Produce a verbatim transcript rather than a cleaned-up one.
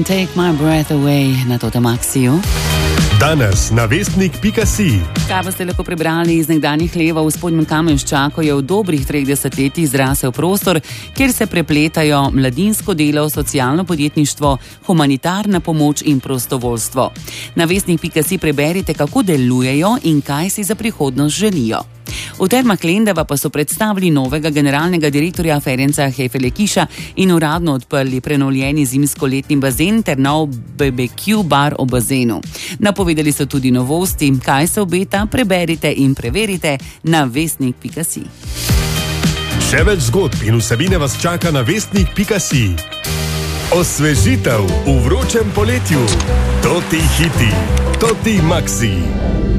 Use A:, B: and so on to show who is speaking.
A: Take my breath away na Totem Maxiju.
B: Danes na vestnik pika si.
A: Kaj pa ste lahko prebrali iz nekdanjih hlevov v Spodnjem Kamenščaku, je v dobrih treh desetletjih zrasel prostor, kjer se prepletajo mladinsko delo, socialno podjetništvo, humanitarna pomoč in prostovoljstvo. Na vestnik pika si preberite, kako delujejo in kaj si za prihodnost želijo. V Termah Lendava pa so predstavili novega generalnega direktorja Ferenca Hefelekiša in uradno odprli prenovljeni zimsko-letni bazen ter nov B B Q bar ob bazenu. Napovedali so tudi novosti, kaj se obeta, preberite in preverite na vestnik pika si.
B: Še več zgodb in vsebine vas čaka na vestnik pika si. Osvežitev v vročem poletju. Toti hiti, Toti Maxi.